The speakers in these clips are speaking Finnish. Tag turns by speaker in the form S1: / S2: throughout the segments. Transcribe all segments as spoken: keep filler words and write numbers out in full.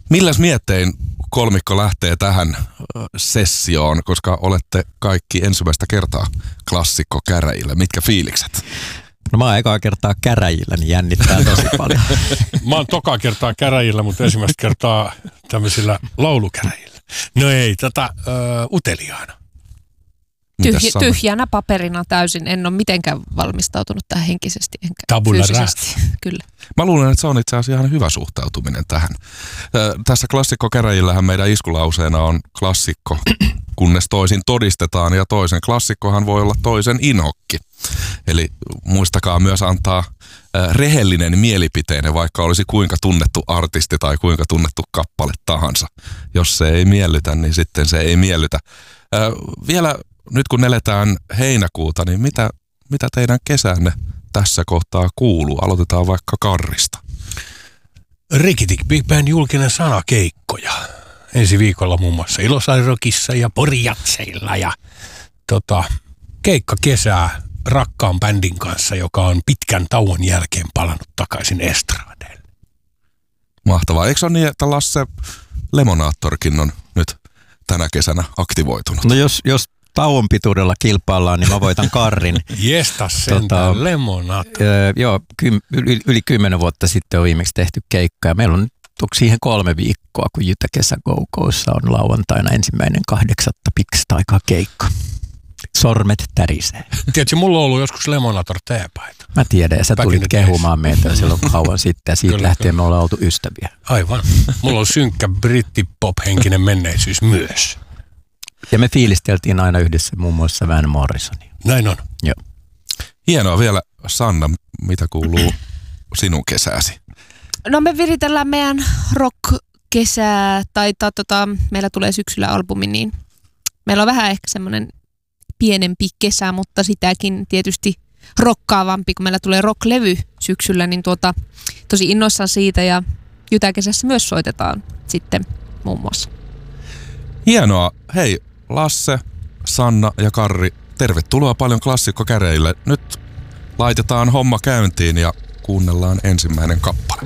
S1: Milläs miettein kolmikko lähtee tähän sessioon, koska olette kaikki ensimmäistä kertaa klassikkokäräjillä? Mitkä fiilikset?
S2: No mä oon ekaa kertaa käräjillä, niin jännittää tosi paljon.
S3: Mä oon tokaa kertaa käräjillä, mutta ensimmäistä kertaa tämmöisillä laulukäräjillä. No ei, tätä ö, uteliaana.
S4: Tyhj, tyhjänä paperina täysin. En ole mitenkään valmistautunut tähän henkisesti enkä
S3: Tabula
S4: fyysisesti. Kyllä.
S1: Mä luulen, että se on itse asiassa ihan hyvä suhtautuminen tähän. Ö, tässä klassikkokäräjillähän meidän iskulauseena on klassikko, kunnes toisin todistetaan, ja toisen klassikkohan voi olla toisen inhokki. Eli muistakaa myös antaa ö, rehellinen mielipiteenne, vaikka olisi kuinka tunnettu artisti tai kuinka tunnettu kappale tahansa. Jos se ei miellytä, niin sitten se ei miellytä. Ö, vielä nyt kun eletään heinäkuuta, niin mitä, mitä teidän kesänne tässä kohtaa kuuluu? Aloitetaan vaikka Karrista.
S3: Rikitik Big Band julkinen sanakeikkoja. Ensi viikolla muun muassa Ilosairokissa ja Porjatseilla ja tota, keikka kesää rakkaan bändin kanssa, joka on pitkän tauon jälkeen palannut takaisin estradeille.
S1: Mahtavaa. Eikö se ole niin, että Lasse Lemonaattorkin on nyt tänä kesänä aktivoitunut?
S2: No jos, jos tauon pituudella kilpaillaan, niin mä voitan Karrin.
S3: Jestas sentään, tota, Lemonaattor.
S2: Öö, joo, kym, yli, yli kymmenen vuotta sitten on viimeksi tehty keikka ja meillä on siihen kolme viikkoa, kun Jytä Kesä Go-Goissa on lauantaina ensimmäinen kahdeksatta piksta aikaa keikka. Sormet tärisee.
S3: Tiedätkö, mulla on ollut joskus Lemonator teepaita.
S2: Mä tiedän, ja sä
S3: Back
S2: tulit kehumaan meitä silloin kauan sitten, ja siitä kyllä, lähtien kyllä. Me ollaan oltu ystäviä.
S3: Aivan. Mulla on synkkä brittipop-henkinen menneisyys myös.
S2: Ja me fiilisteltiin aina yhdessä muun muassa Van Morrisonia.
S3: Näin on.
S2: Joo.
S1: Hienoa vielä, Sanna, mitä kuuluu sinun kesääsi?
S4: No me viritellään meidän rock-kesää, tai tota, meillä tulee syksyllä albumi, niin meillä on vähän ehkä semmoinen pienempi kesä, mutta sitäkin tietysti rokkaavampi, kun meillä tulee rock-levy syksyllä, niin tuota, tosi innoissaan siitä, ja Jytäkesässä myös soitetaan sitten muun muassa.
S1: Hienoa. Hei, Lasse, Sanna ja Karri, tervetuloa paljon klassikkokäreille. Nyt laitetaan homma käyntiin ja kuunnellaan ensimmäinen kappale.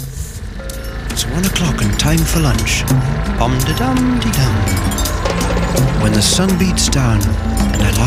S5: It's one o'clock and time for lunch. Bum-da-dum-de-dum. When the sun beats down and I